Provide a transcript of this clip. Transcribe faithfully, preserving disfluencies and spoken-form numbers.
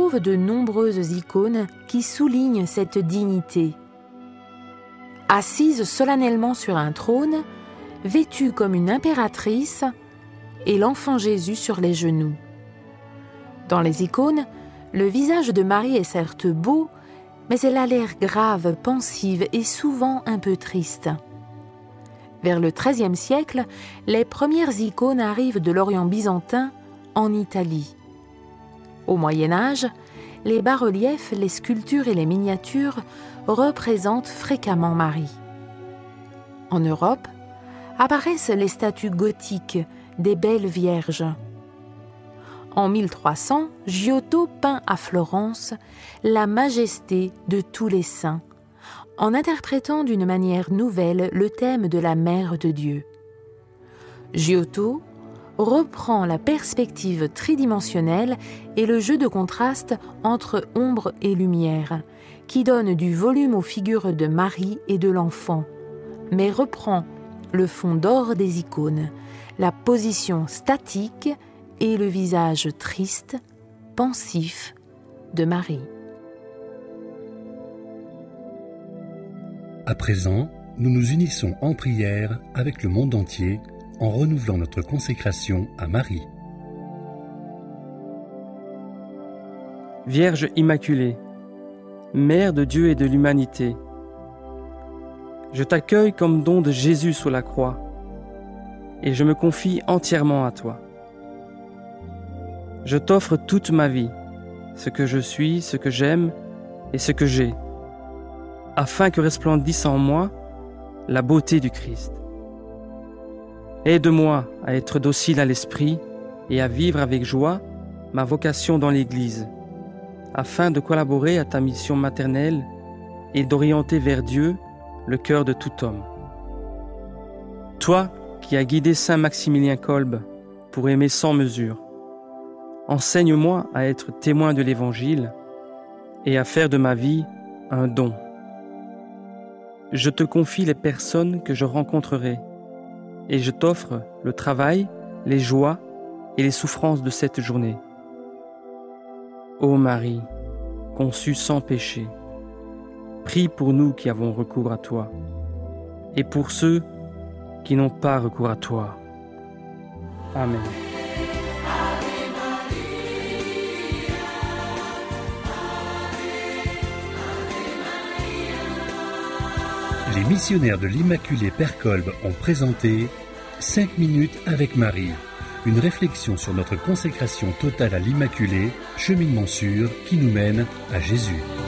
trouve de nombreuses icônes qui soulignent cette dignité. Assise solennellement sur un trône, vêtue comme une impératrice, et l'enfant Jésus sur les genoux. Dans les icônes, le visage de Marie est certes beau, mais elle a l'air grave, pensive et souvent un peu triste. Vers le treizième siècle, les premières icônes arrivent de l'Orient byzantin en Italie. Au Moyen Âge, les bas-reliefs, les sculptures et les miniatures représentent fréquemment Marie. En Europe, apparaissent les statues gothiques des belles vierges. En mille trois cents, Giotto peint à Florence la majesté de tous les saints, en interprétant d'une manière nouvelle le thème de la Mère de Dieu. Giotto reprend la perspective tridimensionnelle et le jeu de contraste entre ombre et lumière, qui donne du volume aux figures de Marie et de l'enfant, mais reprend le fond d'or des icônes, la position statique et le visage triste, pensif de Marie. À présent, nous nous unissons en prière avec le monde entier en renouvelant notre consécration à Marie. Vierge Immaculée, Mère de Dieu et de l'humanité, je t'accueille comme don de Jésus sous la croix et je me confie entièrement à toi. Je t'offre toute ma vie, ce que je suis, ce que j'aime et ce que j'ai, afin que resplendisse en moi la beauté du Christ. Aide-moi à être docile à l'esprit et à vivre avec joie ma vocation dans l'Église, afin de collaborer à ta mission maternelle et d'orienter vers Dieu le cœur de tout homme. Toi qui as guidé saint Maximilien Kolbe pour aimer sans mesure, enseigne-moi à être témoin de l'Évangile et à faire de ma vie un don. Je te confie les personnes que je rencontrerai et je t'offre le travail, les joies et les souffrances de cette journée. Ô Marie, conçue sans péché, prie pour nous qui avons recours à toi et pour ceux qui n'ont pas recours à toi. Amen. Les missionnaires de l'Immaculée Père Kolbe ont présenté cinq minutes avec Marie, une réflexion sur notre consécration totale à l'Immaculée, cheminement sûr qui nous mène à Jésus.